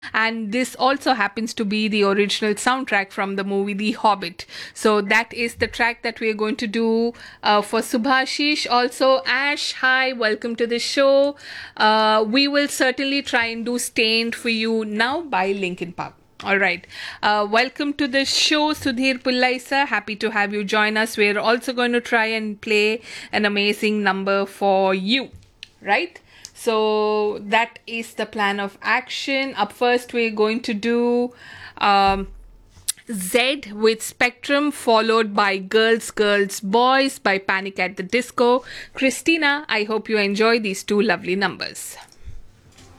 And this also happens to be the original soundtrack from the movie The Hobbit. So that is the track that we are going to do for Subhashish. Also, Ash, hi, welcome to the show. We will certainly try and do Stained for you now by Linkin Park. All right. Welcome to the show, Sudhir Pullaisa. Happy to have you join us. We're also going to try and play an amazing number for you, right? So that is the plan of action. Up first, we're going to do Z with Spectrum, followed by Girls, Girls, Boys by Panic at the Disco. Christina, I hope you enjoy these two lovely numbers.